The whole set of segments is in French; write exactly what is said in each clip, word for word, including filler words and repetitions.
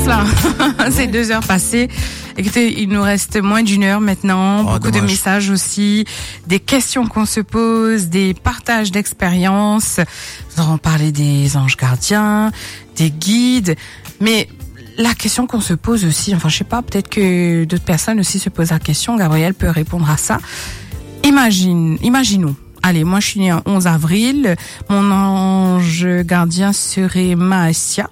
là. C'est deux heures passées. Écoutez, il nous reste moins d'une heure maintenant. Oh, Beaucoup dommage. de messages aussi, des questions qu'on se pose, des partages d'expériences. Nous aurons parlé des anges gardiens, des guides. Mais la question qu'on se pose aussi, enfin je sais pas, peut-être que d'autres personnes aussi se posent la question. Gabriel peut répondre à ça. Imagine, imaginons. Allez, moi je suis née le onze avril. Mon ange gardien serait Maasia.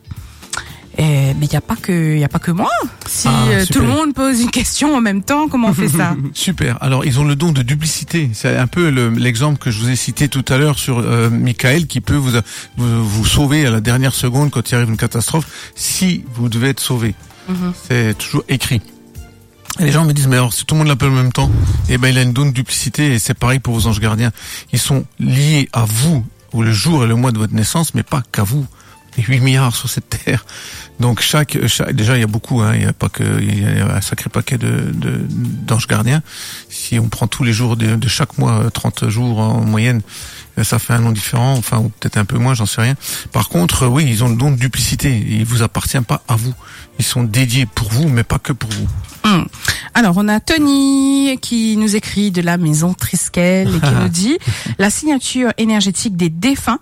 Eh, mais il y a pas que, il y a pas que moi. Si Ah, euh, super. tout le monde pose une question en même temps, comment on fait ça? Super. Alors, ils ont le don de duplicité. C'est un peu le- l'exemple que je vous ai cité tout à l'heure sur euh, Michael qui peut vous, vous vous sauver à la dernière seconde quand il arrive une catastrophe si vous devez être sauvé. Mhm. C'est toujours écrit. Et les gens me disent, mais alors si tout le monde l'appelle en même temps, eh ben il a une don de duplicité et c'est pareil pour vos anges gardiens. Ils sont liés à vous, ou le jour et le mois de votre naissance, mais pas qu'à vous. Il y a huit milliards sur cette terre. Donc chaque, chaque déjà il y a beaucoup, hein, il y a pas que, il y a un sacré paquet de, de d'anges gardiens. Si on prend tous les jours de, de chaque mois, trente jours en moyenne, ça fait un nom différent, enfin ou peut-être un peu moins, j'en sais rien. Par contre, oui, ils ont le don de duplicité. Il vous appartient pas à vous. Ils sont dédiés pour vous, mais pas que pour vous. Hum. Alors, on a Tony qui nous écrit de la maison Triskel et qui nous dit la signature énergétique des défunts.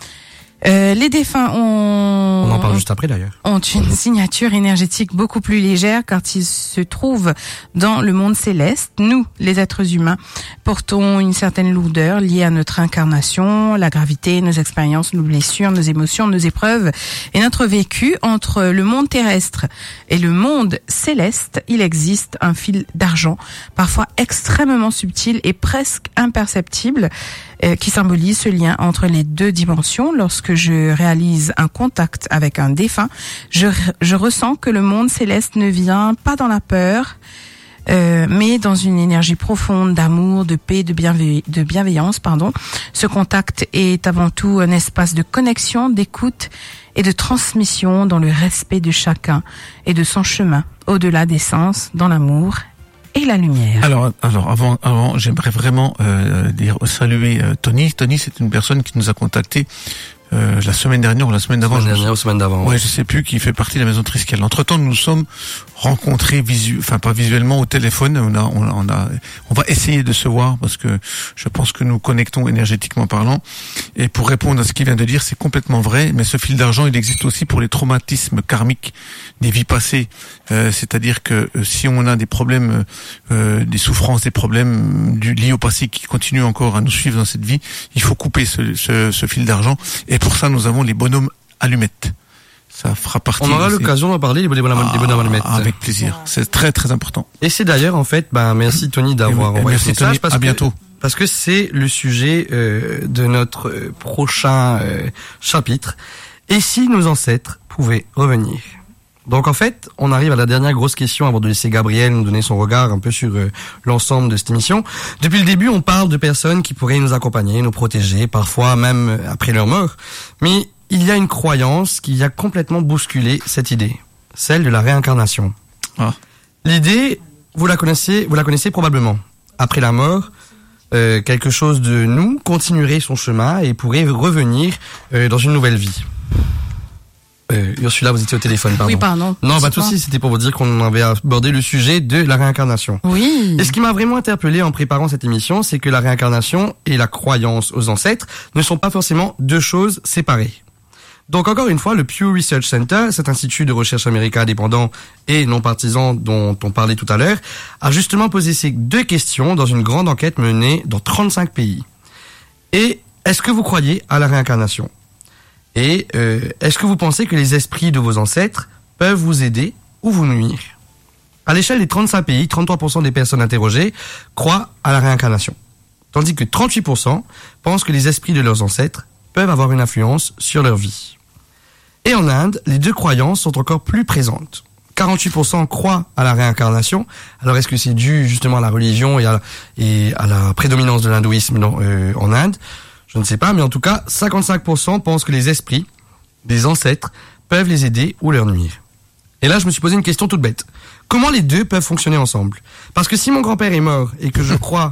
Euh, les défunts ont, On en parle juste après d'ailleurs. ont une signature énergétique beaucoup plus légère car ils se trouvent dans le monde céleste. Nous, les êtres humains, portons une certaine lourdeur liée à notre incarnation, la gravité, nos expériences, nos blessures, nos émotions, nos épreuves et notre vécu. Entre le monde terrestre et le monde céleste, il existe un fil d'argent, parfois extrêmement subtil et presque imperceptible, euh, qui symbolise ce lien entre les deux dimensions. Lorsque je réalise un contact avec un défunt, je, je ressens que le monde céleste ne vient pas dans la peur, euh, mais dans une énergie profonde d'amour, de paix, de, bienveil- de bienveillance. Pardon. Ce contact est avant tout un espace de connexion, d'écoute et de transmission dans le respect de chacun et de son chemin, au-delà des sens, dans l'amour et la lumière. Alors, alors avant, avant, j'aimerais vraiment euh, dire saluer euh, Tony. Tony, c'est une personne qui nous a contacté euh, la semaine dernière ou la semaine d'avant. Semaine je- dernière ou semaine d'avant. Ouais, je sais plus, qui fait partie de la maison Triskel. Entre-temps, nous nous sommes rencontrés visu, enfin pas visuellement, au téléphone. On a, on, a- on a, on va essayer de se voir parce que je pense que nous connectons énergétiquement parlant. Et pour répondre à ce qu'il vient de dire, c'est complètement vrai. Mais ce fil d'argent, il existe aussi pour les traumatismes karmiques des vies passées. Euh, c'est-à-dire que euh, si on a des problèmes, euh, des souffrances, des problèmes du, liés au passé qui continuent encore à nous suivre dans cette vie, il faut couper ce, ce, ce fil d'argent. Et pour ça, nous avons les bonhommes allumettes. Ça fera partie. On aura de ces- l'occasion d'en parler, les bonhommes, les bonhommes allumettes. Ah, avec plaisir. C'est très très important. Et c'est d'ailleurs en fait, bah merci Tony d'avoir Et envoyé merci, ce message Tony. parce À que bientôt. parce que c'est le sujet euh, de notre euh, prochain euh, chapitre. Et si nos ancêtres pouvaient revenir? Donc en fait, on arrive à la dernière grosse question avant de laisser Gabriel nous donner son regard un peu sur euh, l'ensemble de cette émission. Depuis le début, on parle de personnes qui pourraient nous accompagner, nous protéger, parfois même euh, après leur mort. Mais il y a une croyance qui a complètement bousculé cette idée, celle de la réincarnation. Ah. L'idée, vous la connaissez, vous la connaissez probablement. Après la mort, euh, quelque chose de nous continuerait son chemin et pourrait revenir euh, dans une nouvelle vie. Euh, Ursula, vous étiez au téléphone, pardon. Oui, pardon. Non, pas C'est de souci, quoi? c'était pour vous dire qu'on avait abordé le sujet de la réincarnation. Oui. Et ce qui m'a vraiment interpellé en préparant cette émission, c'est que la réincarnation et la croyance aux ancêtres ne sont pas forcément deux choses séparées. Donc encore une fois, le Pew Research Center, cet institut de recherche américain indépendant et non partisan dont on parlait tout à l'heure, a justement posé ces deux questions dans une grande enquête menée dans trente-cinq pays. Et est-ce que vous croyez à la réincarnation ? Et euh, est-ce que vous pensez que les esprits de vos ancêtres peuvent vous aider ou vous nuire ? À l'échelle des trente-cinq pays, trente-trois pour cent des personnes interrogées croient à la réincarnation, tandis que trente-huit pour cent pensent que les esprits de leurs ancêtres peuvent avoir une influence sur leur vie. Et en Inde, les deux croyances sont encore plus présentes. quarante-huit pour cent croient à la réincarnation. Alors est-ce que c'est dû justement à la religion et à, et à la prédominance de l'hindouisme dans, euh, en Inde ? Je ne sais pas, mais en tout cas, cinquante-cinq pour cent pensent que les esprits des ancêtres peuvent les aider ou leur nuire. Et là, je me suis posé une question toute bête. Comment les deux peuvent fonctionner ensemble ? Parce que si mon grand-père est mort et que je crois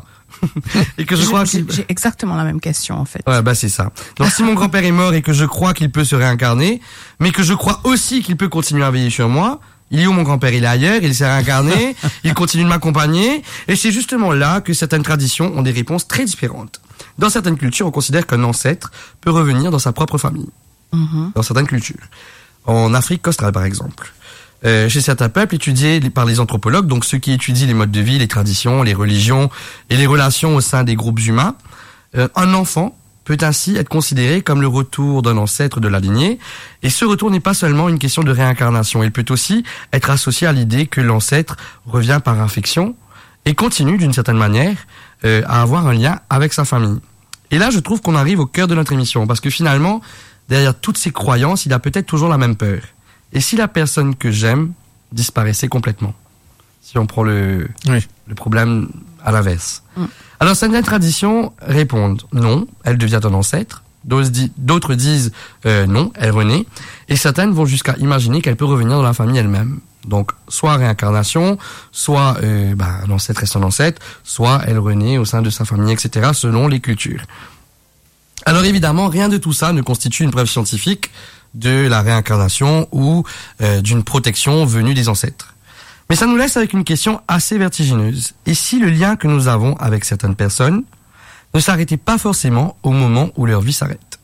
et que je, je crois qu'il... J'ai exactement la même question, en fait. Ouais, bah c'est ça. Donc si mon grand-père est mort et que je crois qu'il peut se réincarner, mais que je crois aussi qu'il peut continuer à veiller sur moi, il est où mon grand-père? Il est ailleurs, il s'est réincarné, il continue de m'accompagner, et c'est justement là que certaines traditions ont des réponses très différentes. Dans certaines cultures, on considère qu'un ancêtre peut revenir dans sa propre famille. Mm-hmm. Dans certaines cultures. En Afrique australe, par exemple. Euh, chez certains peuples étudiés par les anthropologues, donc ceux qui étudient les modes de vie, les traditions, les religions et les relations au sein des groupes humains, euh, un enfant peut ainsi être considéré comme le retour d'un ancêtre de la lignée. Et ce retour n'est pas seulement une question de réincarnation. Il peut aussi être associé à l'idée que l'ancêtre revient par infection et continue d'une certaine manière euh, à avoir un lien avec sa famille. Et là, je trouve qu'on arrive au cœur de notre émission, parce que finalement, derrière toutes ces croyances, il y a peut-être toujours la même peur. Et si la personne que j'aime disparaissait complètement? Si on prend le, oui. le problème à l'inverse. Mm. Alors, certaines traditions répondent non, elle devient un ancêtre. D'autres disent euh, non, elle renaît. Et certaines vont jusqu'à imaginer qu'elle peut revenir dans la famille elle-même. Donc, soit réincarnation, soit euh, bah, un ancêtre reste un ancêtre, soit elle renaît au sein de sa famille, et cetera, selon les cultures. Alors évidemment, rien de tout ça ne constitue une preuve scientifique de la réincarnation ou euh, d'une protection venue des ancêtres. Mais ça nous laisse avec une question assez vertigineuse. Et si le lien que nous avons avec certaines personnes ne s'arrêtait pas forcément au moment où leur vie s'arrête?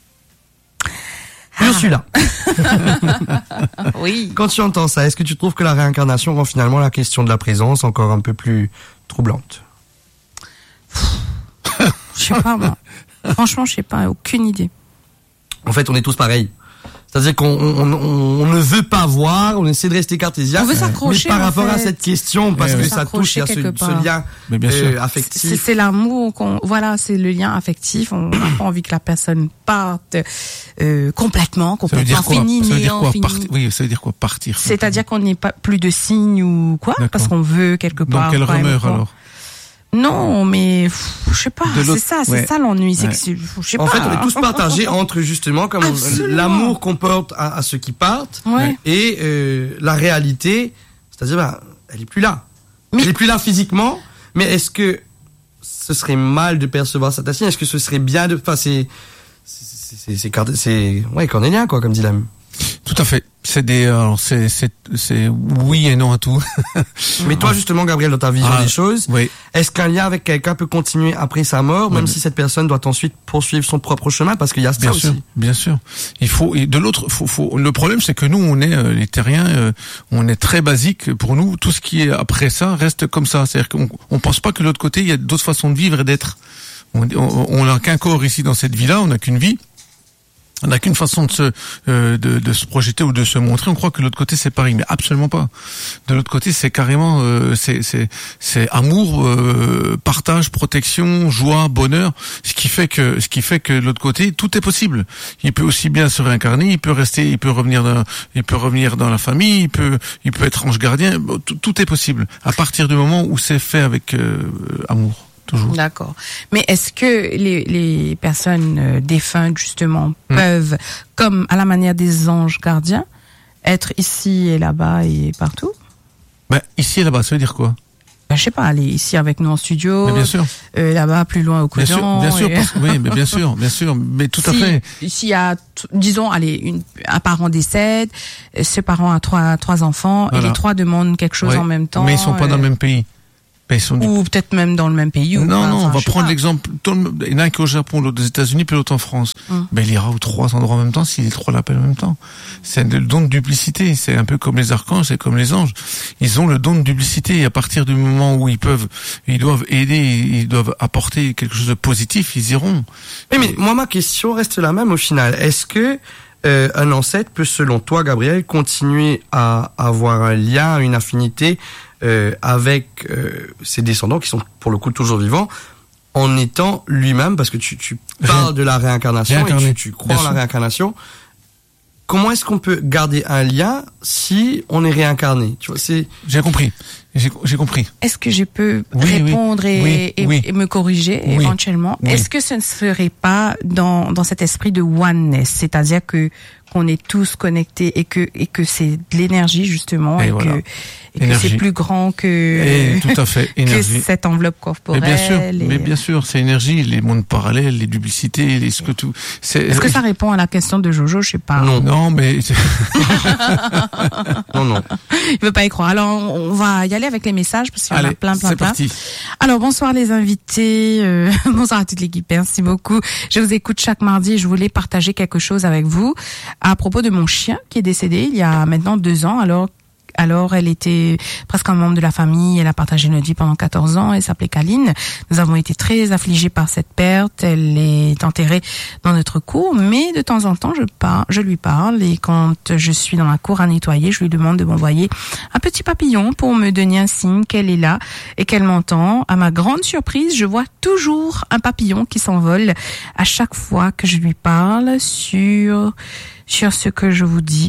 Ah. Ursula. Oui. Quand tu entends ça, est-ce que tu trouves que la réincarnation rend finalement la question de la présence encore un peu plus troublante? Je sais pas, moi. Franchement, je sais pas, aucune idée. En fait, on est tous pareils. C'est-à-dire qu'on on, on, on ne veut pas voir, on essaie de rester cartésien. On veut s'accrocher. Mais par rapport en fait. à cette question, parce on que ça touche à ce, ce lien euh, affectif. C'est, c'est l'amour qu'on, voilà, c'est le lien affectif. On n'a pas envie que la personne parte euh, complètement, complètement fini, néant, fini. Parti, oui, ça veut dire quoi, partir? C'est-à-dire qu'on n'ait pas plus de signes ou quoi, D'accord. parce qu'on veut quelque part. Donc elle remeurt alors. Non, mais pff, je sais pas, c'est ça, c'est ouais. ça l'ennui, c'est ouais. que je sais pas. En fait, on est tous partagés entre justement comme on, l'amour qu'on porte à, à ceux qui partent ouais. et euh, la réalité, c'est-à-dire bah, elle est plus là. Mais... Elle est plus là physiquement, mais est-ce que ce serait mal de percevoir cette assiette? Est-ce que ce serait bien de, enfin c'est c'est c'est c'est, c'est ouais cornélien quoi, comme dit l'âme. Tout à fait. C'est des, alors c'est, c'est, c'est oui et non à tout. Mais toi, justement, Gabriel, dans ta vision ah, des choses, oui. est-ce qu'un lien avec quelqu'un peut continuer après sa mort, oui, même mais... si cette personne doit ensuite poursuivre son propre chemin, parce qu'il y a ça bien aussi. Sûr, bien sûr. Il faut, et de l'autre, faut, faut, le problème, c'est que nous, on est, euh, les terriens, euh, on est très basique. Pour nous, tout ce qui est après ça reste comme ça. C'est-à-dire qu'on, on pense pas que de l'autre côté, il y a d'autres façons de vivre et d'être. On, on, on n'a qu'un corps ici dans cette vie-là, on n'a qu'une vie. On n'a qu'une façon de se euh, de, de se projeter ou de se montrer. On croit que de l'autre côté c'est pareil, mais absolument pas. De l'autre côté, c'est carrément euh, c'est c'est c'est amour, euh, partage, protection, joie, bonheur. Ce qui fait que ce qui fait que de l'autre côté, tout est possible. Il peut aussi bien se réincarner, il peut rester, il peut revenir dans, il peut revenir dans la famille, il peut il peut être ange gardien. Tout, tout est possible à partir du moment où c'est fait avec euh, amour. Toujours. D'accord. Mais est-ce que les, les personnes euh, défuntes, justement, mmh. peuvent, comme à la manière des anges gardiens, être ici et là-bas et partout? Ben, ici et là-bas, ça veut dire quoi? Ben, je sais pas, aller ici avec nous en studio, mais bien sûr. Euh, là-bas plus loin au Codon. Bien sûr, bien sûr, et... parce, oui, mais bien sûr, bien sûr, mais tout si, à fait. S'il y a, disons, allez, une, un parent décède, ce parent a trois, trois enfants, voilà. Et les trois demandent quelque chose ouais. en même temps. Mais ils sont pas euh... dans le même pays. Ben, ou du... peut-être même dans le même pays. Non, ou non, enfin, on va prendre pas. l'exemple. Il y en a un qui est au Japon, l'autre aux États-Unis, puis l'autre en France. Hum. Ben, il ira aux trois endroits en même temps si les trois l'appellent en même temps. C'est le don de duplicité. C'est un peu comme les archanges, c'est comme les anges. Ils ont le don de duplicité. Et à partir du moment où ils peuvent, ils doivent aider, ils doivent apporter quelque chose de positif, ils iront. Oui, mais moi, ma question reste la même au final. Est-ce que euh, un ancêtre peut, selon toi, Gabriel, continuer à avoir un lien, une affinité Euh, avec euh, ses descendants qui sont pour le coup toujours vivants, en étant lui-même, parce que tu, tu parles de la réincarnation Réincarné. et tu, tu crois en la réincarnation. Comment est-ce qu'on peut garder un lien si on est réincarné? Tu vois, c'est. J'ai compris. J'ai, j'ai compris. Est-ce que je peux oui, répondre oui, et, oui, et, oui. et me corriger oui, éventuellement? Oui. Est-ce que ce ne serait pas dans dans cet esprit de oneness, c'est-à-dire que qu'on est tous connectés et que et que c'est de l'énergie justement et, Et et voilà. que et que c'est plus grand que Et tout à fait, que énergie. cette enveloppe corporelle. Mais bien sûr, et... mais bien sûr, c'est énergie, les mondes parallèles, les duplicités, les ce que tout. C'est... Est-ce que ça répond à la question de Jojo? Je sais pas. Non. Non, mais Non, non. Il veut pas y croire. Alors on va y aller avec les messages parce qu'il y en a allez, plein, plein, c'est plein. parti. Alors bonsoir les invités, euh, bonsoir à toute l'équipe, merci beaucoup. Je vous écoute chaque mardi et je voulais partager quelque chose avec vous à propos de mon chien qui est décédé il y a maintenant deux ans. Alors Alors, elle était presque un membre de la famille. Elle a partagé notre vie pendant quatorze ans. Elle s'appelait Kaline. Nous avons été très affligés par cette perte. Elle est enterrée dans notre cour, mais de temps en temps, je parle, je lui parle. Et quand je suis dans la cour à nettoyer, je lui demande de m'envoyer un petit papillon pour me donner un signe qu'elle est là et qu'elle m'entend. À ma grande surprise, je vois toujours un papillon qui s'envole à chaque fois que je lui parle sur, sur ce que je vous dis.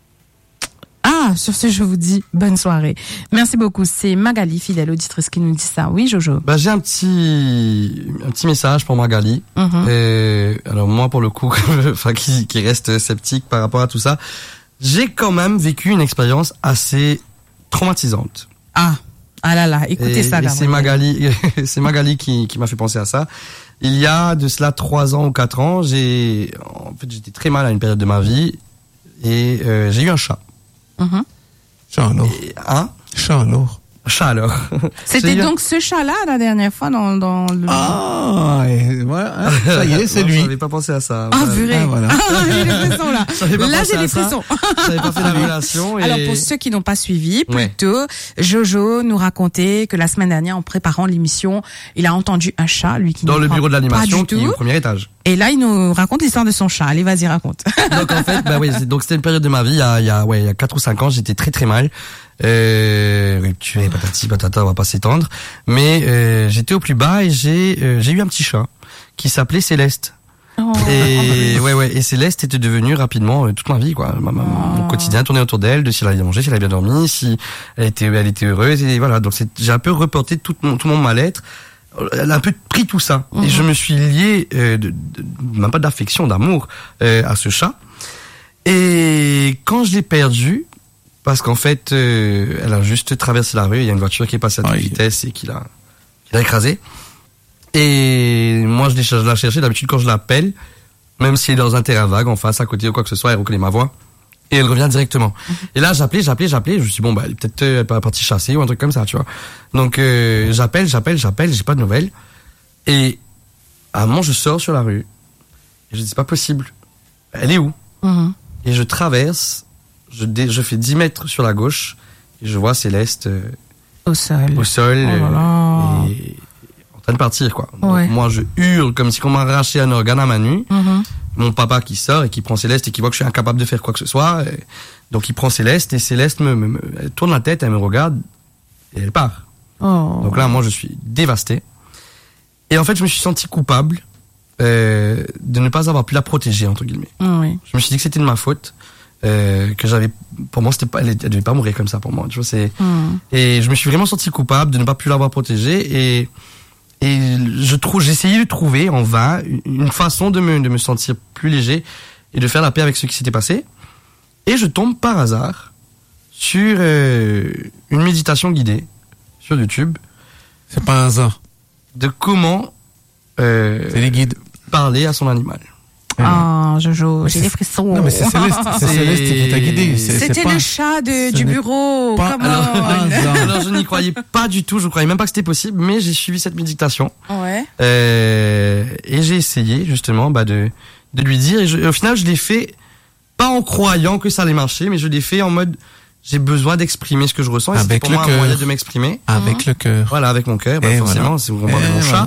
Ah, sur ce, je vous dis bonne soirée. Merci beaucoup. C'est Magali, fidèle auditrice, qui nous dit ça. Oui, Jojo. Bah, j'ai un petit, un petit message pour Magali. Mm-hmm. Et, alors, moi, pour le coup, enfin, qui, qui reste sceptique par rapport à tout ça, j'ai quand même vécu une expérience assez traumatisante. Ah, ah là là, écoutez et, ça, et c'est Magali, c'est Magali qui, qui m'a fait penser à ça. Il y a de cela trois ans ou quatre ans, j'ai, en fait, j'étais très mal à une période de ma vie et euh, j'ai eu un chat. Mm-hmm. Chat alors. Et, hein? Chat alors. Chat alors. C'était donc ce chat-là la dernière fois dans, dans le... Ah, et voilà, hein, ça y est, c'est Non, lui. J'avais pas pensé à ça. Ah, Voilà. purée. Ah, voilà. Ah, j'ai les frissons, là. J'avais pas Là, pensé j'ai à les ça. frissons. J'avais pas fait la relation. Et... Alors, pour ceux qui n'ont pas suivi, Ouais. plutôt, Jojo nous racontait que la semaine dernière, en préparant l'émission, il a entendu un chat, lui qui dans ne le croit bureau de pas l'animation du qui est tout. au premier étage. Et là, il nous raconte l'histoire de son chat. Allez, vas-y, raconte. Donc en fait, bah oui, c'est- donc c'était une période de ma vie, il y a, il y a, ouais, il y a quatre ou cinq ans, j'étais très très mal. Euh, rupture, patati, patata, on va pas s'étendre. Mais euh, j'étais au plus bas et j'ai, euh, j'ai eu un petit chat qui s'appelait Céleste. Oh. Et ouais, ouais, et Céleste était devenue rapidement euh, toute ma vie, quoi. Ma, ma- mon quotidien tournait autour d'elle, de si elle avait bien mangé, si elle avait bien dormi, si elle était, elle était heureuse, et voilà. Donc c'est, j'ai un peu reporté tout mon, tout mon mal-être. Elle a un peu pris tout ça, Mhm. et je me suis lié, euh, de, de, même pas d'affection, d'amour, euh, à ce chat. Et quand je l'ai perdu, parce qu'en fait, euh, elle a juste traversé la rue, il y a une voiture qui est passée à toute Aïe. vitesse et qui l'a, qui l'a écrasé. Et moi, je l'ai je la cherché. D'habitude, quand je l'appelle, même si elle est dans un terrain vague, en face, à côté ou quoi que ce soit, elle reconnaît ma voix. Et elle revient directement. Et là, j'appelais, j'appelais, j'appelais. Je me suis dit, bon, bah, elle est peut-être euh, elle est partie chasser ou un truc comme ça, tu vois. Donc, euh, j'appelle, j'appelle, j'appelle, j'ai pas de nouvelles. Et à un moment, je sors sur la rue. Et je dis, c'est pas possible. Elle est où? Mhm. Et je traverse, je, dé, je fais dix mètres sur la gauche, et je vois Céleste euh, Au sol. au sol, Oh là là. euh, et en train de partir, quoi. Donc, Ouais. moi, je hurle comme si on m'a arraché un organe à ma nuit. Mhm. Mon papa qui sort et qui prend Céleste et qui voit que je suis incapable de faire quoi que ce soit. Et donc, il prend Céleste, et Céleste me, me, me elle tourne la tête, elle me regarde, et elle part. Oh. Donc là, moi, je suis dévasté. Et en fait, je me suis senti coupable euh, de ne pas avoir pu la protéger, entre guillemets. Oui. Je me suis dit que c'était de ma faute, euh, que j'avais, pour moi, c'était pas, elle, elle devait pas mourir comme ça pour moi, tu vois, c'est, Mhm. et je me suis vraiment senti coupable de ne pas pu l'avoir protégée, et, et je trouve, j'ai essayé de trouver en vain une façon de me, de me sentir plus léger et de faire la paix avec ce qui s'était passé. Et je tombe par hasard sur euh, une méditation guidée sur YouTube C'est pas un hasard. de comment euh, C'est les guides. parler à son animal. Ah, Jojo, j'ai c'est- des frissons. Non, mais c'est Céleste, c'est C'est- Céleste qui t'a guidé. C'est- c'est C'était pas- le chat de, ce du n'est bureau. pas- Come Alors, on. hasard. alors je n'y croyais pas du tout, je croyais même pas que c'était possible, mais j'ai suivi cette méditation. Ouais. Euh, et j'ai essayé justement bah, de, de lui dire, et, je, et au final je l'ai fait pas en croyant que ça allait marcher, mais je l'ai fait en mode j'ai besoin d'exprimer ce que je ressens, et c'était Avec pour le moi un cœur. moyen de m'exprimer. Avec le cœur. Voilà, avec mon cœur, bah, Et forcément, voilà. c'est vous comprenez Et mon voilà. chat.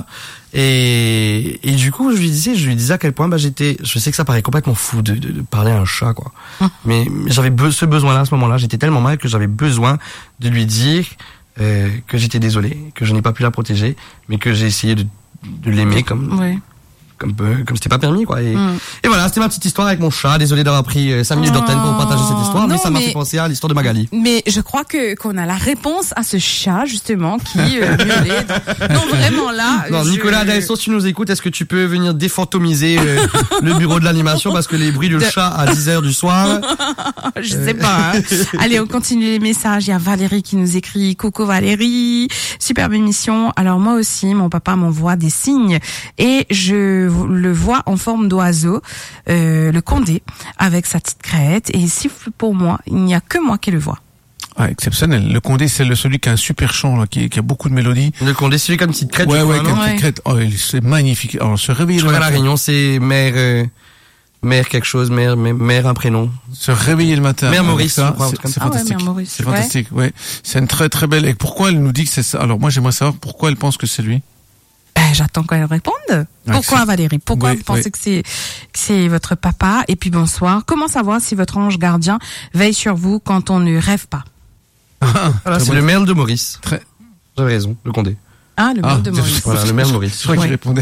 Et, et du coup, je lui disais, je lui disais à quel point bah, j'étais, je sais que ça paraît complètement fou de, de, de parler à un chat, quoi. Mais j'avais be- ce besoin-là à ce moment-là, j'étais tellement mal que j'avais besoin de lui dire euh, que j'étais désolé, que je n'ai pas pu la protéger, mais que j'ai essayé de, de l'aimer comme Ouais. comme euh, comme c'était pas permis quoi. Et, Mm. et voilà, c'était ma petite histoire avec mon chat. Désolé d'avoir pris euh, cinq minutes Oh, d'antenne pour partager cette histoire, mais non, ça m'a mais- fait penser à l'histoire de Magali. Mais je crois que qu'on a la réponse à ce chat justement qui euh, miaulait. Non, vraiment là. Non, je- Nicolas Daesso, si tu nous écoutes, est-ce que tu peux venir défantomiser euh, le bureau de l'animation parce que les bruits du De- chat à dix heures du soir. Je sais pas. Hein. Allez, on continue les messages. Il y a Valérie qui nous écrit. Coucou Valérie, superbe émission. Alors moi aussi, mon papa m'envoie des signes et je le vois en forme d'oiseau, euh, le condé, avec sa petite crête et il siffle pour moi. Il n'y a que moi qui le vois. Ah, exceptionnel. Le Condé, c'est le, celui qui a un super chant, là, qui, qui a beaucoup de mélodies. Le Condé, celui comme une petite crête. ouais, je ouais, crois, qui a non une petite Ouais. crête. Oh, il- c'est magnifique. Alors, se réveiller Je le crois qu'à la matin. Réunion, c'est mère, euh, mère quelque chose, mère, mère, mère un prénom. Se réveiller le matin. Mère avec Maurice, ça, je crois, un c'est truc comme c'est ça. Ah ouais, fantastique. Mère Maurice, C'est ouais. fantastique, ouais. C'est une très très belle. Et pourquoi elle nous dit que c'est ça? Alors moi, j'aimerais savoir pourquoi elle pense que c'est lui. Ben, j'attends qu'elle réponde. Pourquoi c'est- Valérie? Pourquoi Oui, vous pensez oui. que c'est que c'est votre papa? Et puis bonsoir. Comment savoir si votre ange gardien veille sur vous quand on ne rêve pas? Voilà, Très c'est bon. le mail de Maurice. Très. J'avais raison, le Condé. Ah, le Ah, mot de Maurice. Voilà, le mail de Maurice. Je crois qu'il Ouais. répondait.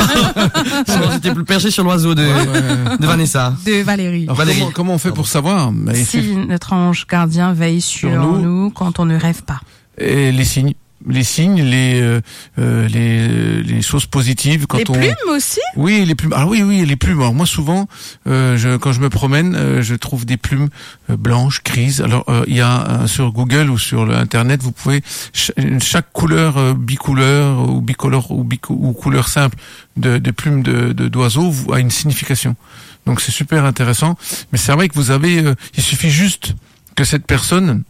Sinon, j'étais plus perché sur l'oiseau de, de Vanessa. De Valérie. Alors, Valérie. comment, comment on fait pour savoir? Ben, il Si fait- notre ange gardien veille sur, Sur nous. nous. quand on ne rêve pas. Et les signes. Les signes, les euh, euh, les les choses positives quand Les on. plumes aussi? Oui, les plumes. Ah oui, oui, les plumes. Alors moi, souvent, euh, je, quand je me promène, euh, je trouve des plumes euh, blanches, grises. Alors euh, il y a euh, sur Google ou sur le Internet, vous pouvez ch- chaque couleur euh, bicouleur ou bicolore ou, bico- ou couleur simple de, de plumes de de- d'oiseaux vous- a une signification. Donc c'est super intéressant. Mais c'est vrai que vous avez, euh, il suffit juste que cette personne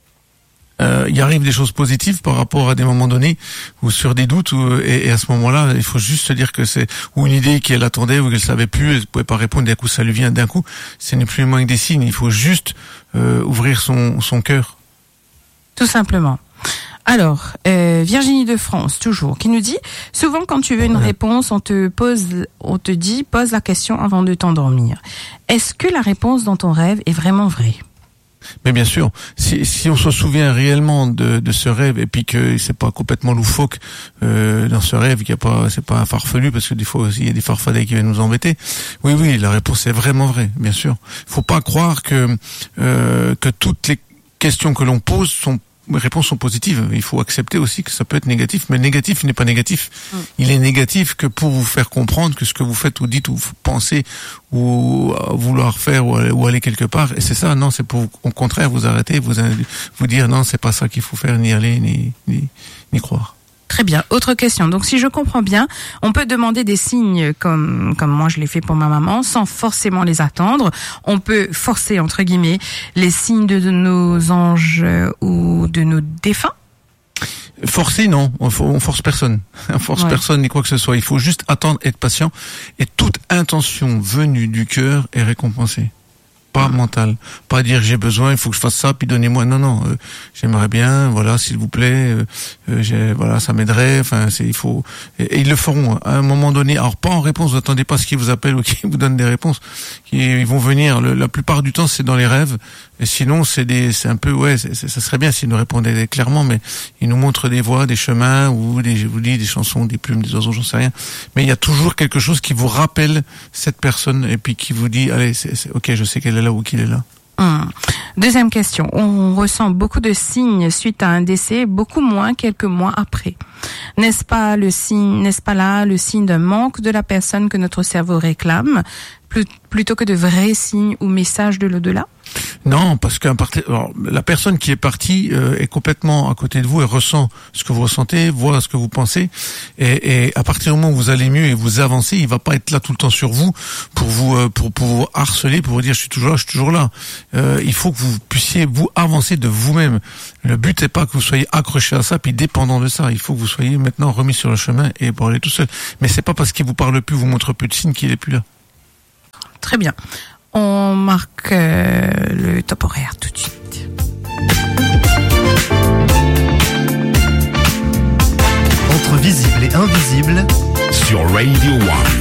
euh, il arrive des choses positives par rapport à des moments donnés ou sur des doutes ou, et, et à ce moment-là il faut juste se dire que c'est ou une idée qu'elle attendait ou qu'elle savait plus, elle pouvait pas répondre, d'un coup ça lui vient d'un coup, ce n'est plus moins que des signes, il faut juste euh, ouvrir son, son cœur. Tout simplement. Alors, euh, Virginie de France, toujours, qui nous dit, souvent quand tu veux une Ouais. réponse, on te pose, on te dit, pose la question avant de t'endormir. Est-ce que la réponse dans ton rêve est vraiment vraie? Mais bien sûr, si, si on se souvient réellement de, de ce rêve et puis que c'est pas complètement loufoque euh, dans ce rêve, qu'il y a pas, c'est pas un farfelu parce que des fois aussi il y a des farfadets qui viennent nous embêter. Oui, oui, la réponse est vraiment vraie, bien sûr. Faut pas croire que euh, que toutes les questions que l'on pose sont les réponses sont positives. Il faut accepter aussi que ça peut être négatif, mais négatif n'est pas négatif. Mm. Il est négatif que pour vous faire comprendre que ce que vous faites ou dites ou pensez ou euh, vouloir faire ou aller, ou aller quelque part. Et c'est ça, non, c'est pour au contraire vous arrêter, vous vous dire non, c'est pas ça qu'il faut faire, ni aller, ni ni, ni croire. Très bien. Autre question. Donc, si je comprends bien, on peut demander des signes comme comme moi je l'ai fait pour ma maman, sans forcément les attendre. On peut forcer entre guillemets les signes de, de nos anges euh, ou de nos défunts. Forcer, non, on, on force personne. On force Ouais. personne ni quoi que ce soit. Il faut juste attendre, être patient. Et toute intention venue du cœur est récompensée. Pas mentale. Pas dire j'ai besoin, il faut que je fasse ça, puis donnez-moi. Non, non. Euh, j'aimerais bien, voilà, s'il vous plaît. Euh, euh, j'ai, voilà, ça m'aiderait. Enfin, c'est, il faut. Et, et ils le feront à un moment donné. Alors pas en réponse. Vous attendez pas ce qu'ils vous appellent ou qu'ils vous donnent des réponses. Ils vont venir. Le, la plupart du temps, c'est dans les rêves. Et sinon, c'est des, c'est un peu, ouais, c'est, c'est, ça serait bien s'ils nous répondaient clairement, mais ils nous montrent des voies, des chemins, ou des, je vous dis, des chansons, des plumes, des oiseaux, j'en sais rien. Mais il y a toujours quelque chose qui vous rappelle cette personne, et puis qui vous dit, allez, c'est, c'est, ok, je sais qu'elle est là ou qu'il est là. Hum. Deuxième question. On ressent beaucoup de signes suite à un décès, beaucoup moins quelques mois après. N'est-ce pas le signe, n'est-ce pas là le signe d'un manque de la personne que notre cerveau réclame, plus, plutôt que de vrais signes ou messages de l'au-delà? Non, parce qu'un part... Alors, la personne qui est partie euh, est complètement à côté de vous et ressent ce que vous ressentez, voit ce que vous pensez, et, et à partir du moment où vous allez mieux et vous avancez, il va pas être là tout le temps sur vous pour vous euh, pour, pour vous harceler, pour vous dire je suis toujours là, je suis toujours là. Euh, il faut que vous puissiez vous avancer de vous-même. Le but n'est pas que vous soyez accroché à ça puis dépendant de ça. Il faut que vous soyez maintenant remis sur le chemin et pour aller tout seul. Mais c'est pas parce qu'il vous parle plus, vous montre plus de signes qu'il est plus là. Très bien. On marque euh, le top horaire tout de suite. Entre visible et invisible sur Radio One.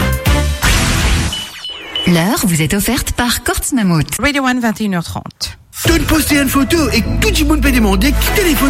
L'heure vous est offerte par Kortz Mammut. Radio One, vingt et une heures trente. Tu te postes une photo et tout le monde peut demander qui téléphone.